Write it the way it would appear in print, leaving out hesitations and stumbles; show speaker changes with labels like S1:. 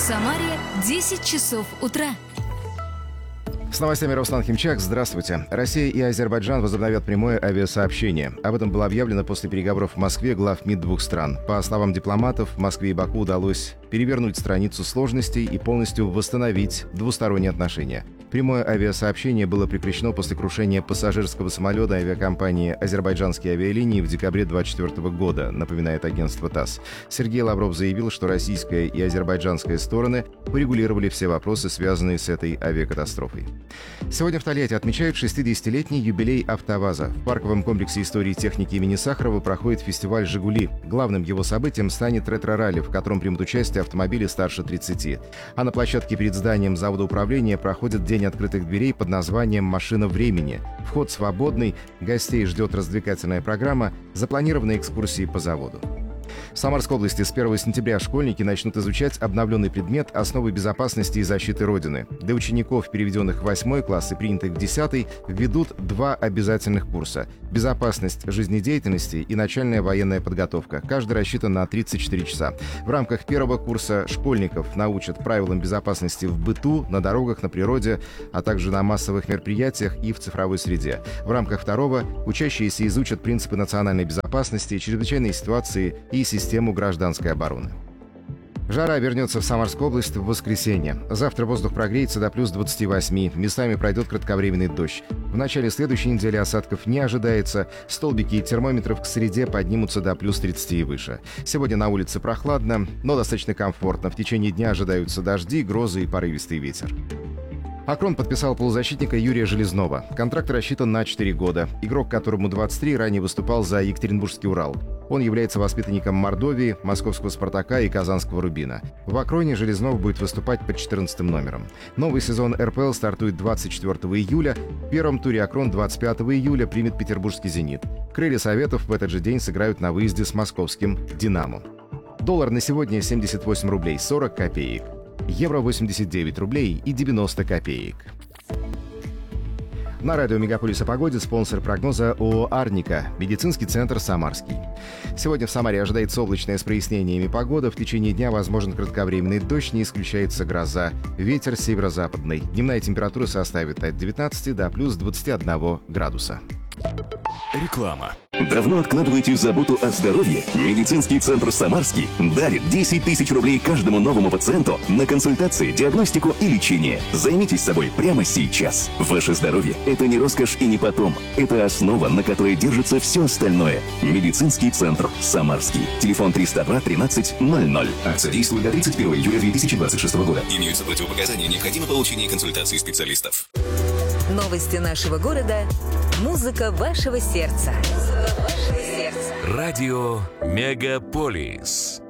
S1: Самаре 10 часов утра.
S2: С новостями Руслан Химчак. Здравствуйте. Россия и Азербайджан возобновят прямое авиасообщение. Об этом было объявлено после переговоров в Москве глав МИД двух стран. По словам дипломатов, Москве и Баку удалось перевернуть страницу сложностей и полностью восстановить двусторонние отношения. Прямое авиасообщение было прекращено после крушения пассажирского самолета авиакомпании «Азербайджанские авиалинии» в декабре 2024 года, напоминает агентство ТАСС. Сергей Лавров заявил, что российская и азербайджанская стороны урегулировали все вопросы, связанные с этой авиакатастрофой. Сегодня в Тольятти отмечают 60-летний юбилей «АвтоВАЗа». В парковом комплексе истории техники имени Сахарова проходит фестиваль «Жигули». Главным его событием станет ретро-ралли, в котором примут участие автомобили старше 30. А на площадке перед зданием завода управления проходит день открытых дверей под названием «Машина времени». Вход свободный, гостей ждет развлекательная программа, запланированы экскурсии по заводу. В Самарской области с 1 сентября школьники начнут изучать обновленный предмет «Основы безопасности и защиты Родины». Для учеников, переведенных в 8 класс и принятых в 10, введут 2 обязательных курса – «Безопасность жизнедеятельности» и «Начальная военная подготовка». Каждый рассчитан на 34 часа. В рамках первого курса школьников научат правилам безопасности в быту, на дорогах, на природе, а также на массовых мероприятиях и в цифровой среде. В рамках второго учащиеся изучат принципы национальной безопасности, чрезвычайные ситуации и систему гражданской обороны. Жара вернется в Самарскую область в воскресенье. Завтра воздух прогреется до плюс 28, местами пройдет кратковременный дождь. В начале следующей недели осадков не ожидается, столбики термометров к среде поднимутся до плюс 30 и выше. Сегодня на улице прохладно, но достаточно комфортно. В течение дня ожидаются дожди, грозы и порывистый ветер. «Акрон» подписал полузащитника Юрия Железнова. Контракт рассчитан на 4 года. Игрок, которому 23, ранее выступал за Екатеринбургский «Урал». Он является воспитанником Мордовии, московского «Спартака» и казанского «Рубина». В «Акроне» Железнов будет выступать под 14 номером. Новый сезон РПЛ стартует 24 июля. В первом туре «Акрон» 25 июля примет петербургский «Зенит». «Крылья Советов» в этот же день сыграют на выезде с московским «Динамо». Доллар на сегодня 78 рублей 40 копеек. Евро 89 рублей и 90 копеек. На радио «Мегаполис» о погоде спонсор прогноза ООО «Арника», медицинский центр «Самарский». Сегодня в Самаре ожидается облачная с прояснениями погода. В течение дня возможен кратковременный дождь, не исключается гроза. Ветер северо-западный. Дневная температура составит от 19 до плюс 21 градуса.
S3: Реклама. Давно откладываете заботу о здоровье? Медицинский центр «Самарский» дарит 10 тысяч рублей каждому новому пациенту на консультации, диагностику и лечение. Займитесь собой прямо сейчас. Ваше здоровье – это не роскошь и не потом. Это основа, на которой держится все остальное. Медицинский центр «Самарский». Телефон 302 13 00. Акция действует до 31 июля 2026 года. Имеются противопоказания. Необходимо получение консультации специалистов.
S4: Новости нашего города. Музыка вашего сердца.
S3: Радио «Мегаполис».